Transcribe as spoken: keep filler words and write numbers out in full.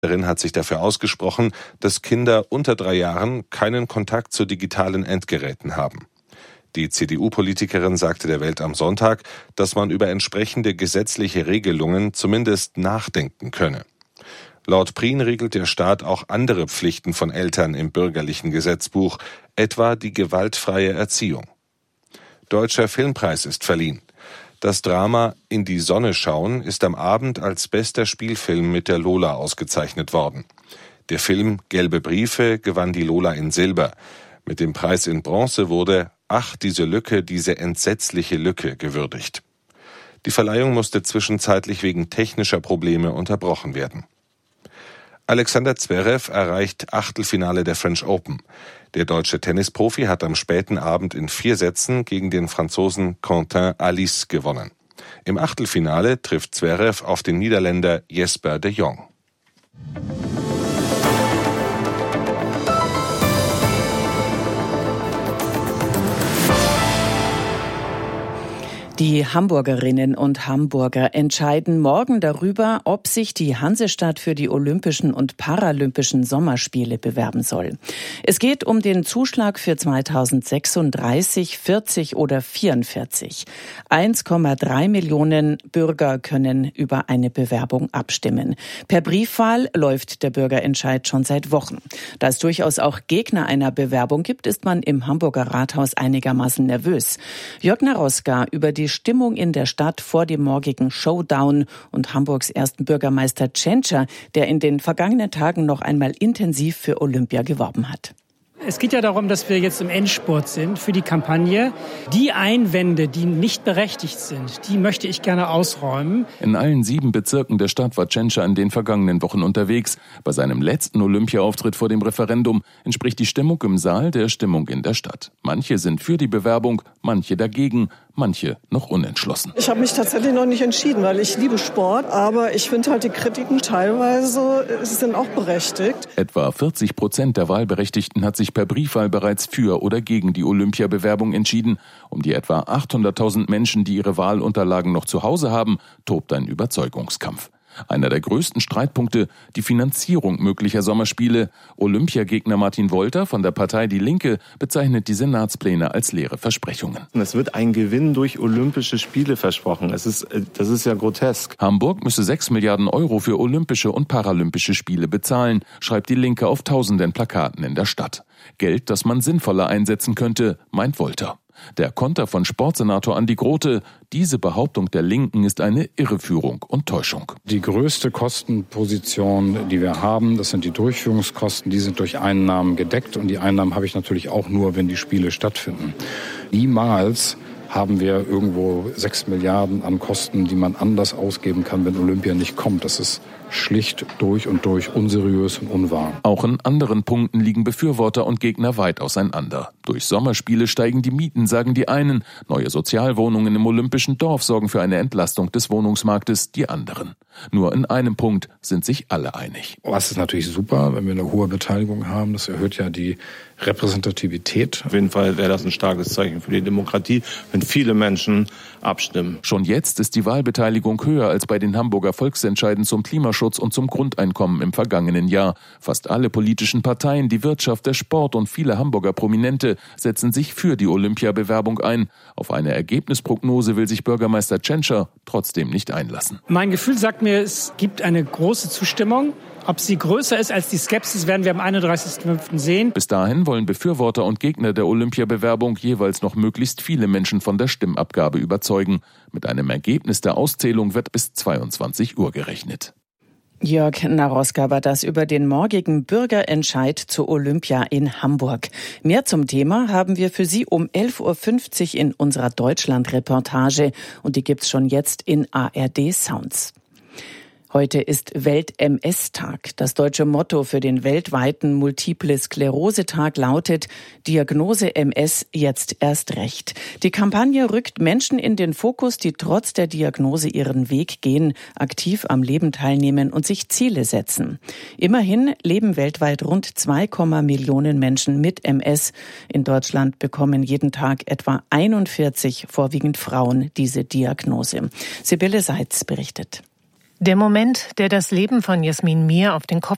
Bundeskanzlerin hat sich dafür ausgesprochen, dass Kinder unter drei Jahren keinen Kontakt zu digitalen Endgeräten haben. Die C D U-Politikerin sagte der Welt am Sonntag, dass man über entsprechende gesetzliche Regelungen zumindest nachdenken könne. Laut Prien regelt der Staat auch andere Pflichten von Eltern im bürgerlichen Gesetzbuch, etwa die gewaltfreie Erziehung. Deutscher Filmpreis ist verliehen. Das Drama In die Sonne schauen ist am Abend als bester Spielfilm mit der Lola ausgezeichnet worden. Der Film Gelbe Briefe gewann die Lola in Silber. Mit dem Preis in Bronze wurde Ach, diese Lücke, diese entsetzliche Lücke gewürdigt. Die Verleihung musste zwischenzeitlich wegen technischer Probleme unterbrochen werden. Alexander Zverev erreicht Achtelfinale der French Open. Der deutsche Tennisprofi hat am späten Abend in vier Sätzen gegen den Franzosen Quentin Halys gewonnen. Im Achtelfinale trifft Zverev auf den Niederländer Jesper de Jong. Die Hamburgerinnen und Hamburger entscheiden morgen darüber, ob sich die Hansestadt für die Olympischen und Paralympischen Sommerspiele bewerben soll. Es geht um den Zuschlag für zweitausendsechsunddreißig, vierzig oder vierundvierzig. eins Komma drei Millionen Bürger können über eine Bewerbung abstimmen. Per Briefwahl läuft der Bürgerentscheid schon seit Wochen. Da es durchaus auch Gegner einer Bewerbung gibt, ist man im Hamburger Rathaus einigermaßen nervös. Jörg Naroska über die Stimmung in der Stadt vor dem morgigen Showdown und Hamburgs ersten Bürgermeister Tschentscher, der in den vergangenen Tagen noch einmal intensiv für Olympia geworben hat. Es geht ja darum, dass wir jetzt im Endspurt sind für die Kampagne. Die Einwände, die nicht berechtigt sind, die möchte ich gerne ausräumen. In allen sieben Bezirken der Stadt war Tschentscher in den vergangenen Wochen unterwegs. Bei seinem letzten Olympia-Auftritt vor dem Referendum entspricht die Stimmung im Saal der Stimmung in der Stadt. Manche sind für die Bewerbung, manche dagegen, manche noch unentschlossen. Ich habe mich tatsächlich noch nicht entschieden, weil ich liebe Sport, aber ich finde halt die Kritiken teilweise sind auch berechtigt. Etwa vierzig Prozent der Wahlberechtigten hat sich per Briefwahl bereits für oder gegen die Olympiabewerbung entschieden. Um die etwa achthunderttausend Menschen, die ihre Wahlunterlagen noch zu Hause haben, tobt ein Überzeugungskampf. Einer der größten Streitpunkte, die Finanzierung möglicher Sommerspiele. Olympiagegner Martin Wolter von der Partei Die Linke bezeichnet die Senatspläne als leere Versprechungen. Es wird ein Gewinn durch Olympische Spiele versprochen. Es ist, das ist ja grotesk. Hamburg müsse sechs Milliarden Euro für Olympische und Paralympische Spiele bezahlen, schreibt Die Linke auf tausenden Plakaten in der Stadt. Geld, das man sinnvoller einsetzen könnte, meint Wolter. Der Konter von Sportsenator Andi Grote: Diese Behauptung der Linken ist eine Irreführung und Täuschung. Die größte Kostenposition, die wir haben, das sind die Durchführungskosten. Die sind durch Einnahmen gedeckt. Und die Einnahmen habe ich natürlich auch nur, wenn die Spiele stattfinden. Niemals haben wir irgendwo sechs Milliarden an Kosten, die man anders ausgeben kann, wenn Olympia nicht kommt. Das ist schlicht durch und durch unseriös und unwahr. Auch in anderen Punkten liegen Befürworter und Gegner weit auseinander. Durch Sommerspiele steigen die Mieten, sagen die einen. Neue Sozialwohnungen im Olympischen Dorf sorgen für eine Entlastung des Wohnungsmarktes, die anderen. Nur in einem Punkt sind sich alle einig. Was ist natürlich super, wenn wir eine hohe Beteiligung haben. Das erhöht ja die Repräsentativität. Auf jeden Fall wäre das ein starkes Zeichen für die Demokratie, wenn viele Menschen abstimmen. Schon jetzt ist die Wahlbeteiligung höher als bei den Hamburger Volksentscheiden zum Klimaschutz und zum Grundeinkommen im vergangenen Jahr. Fast alle politischen Parteien, die Wirtschaft, der Sport und viele Hamburger Prominente setzen sich für die Olympiabewerbung ein. Auf eine Ergebnisprognose will sich Bürgermeister Tschentscher trotzdem nicht einlassen. Mein Gefühl sagt mir, es gibt eine große Zustimmung. Ob sie größer ist als die Skepsis, werden wir am einunddreißigsten fünften sehen. Bis dahin wollen Befürworter und Gegner der Olympiabewerbung jeweils noch möglichst viele Menschen von der Stimmabgabe überzeugen. Mit einem Ergebnis der Auszählung wird bis zweiundzwanzig Uhr gerechnet. Jörg Naroska war das über den morgigen Bürgerentscheid zur Olympia in Hamburg. Mehr zum Thema haben wir für Sie um elf Uhr fünfzig in unserer Deutschland-Reportage. Und die gibt's schon jetzt in A R D Sounds. Heute ist Welt-M S-Tag. Das deutsche Motto für den weltweiten Multiple-Sklerose-Tag lautet: Diagnose M S jetzt erst recht. Die Kampagne rückt Menschen in den Fokus, die trotz der Diagnose ihren Weg gehen, aktiv am Leben teilnehmen und sich Ziele setzen. Immerhin leben weltweit rund zwei Komma fünf Millionen Menschen mit M S. In Deutschland bekommen jeden Tag etwa einundvierzig, vorwiegend Frauen, diese Diagnose. Sibylle Seitz berichtet. Der Moment, der das Leben von Jasmin Mier auf den Kopf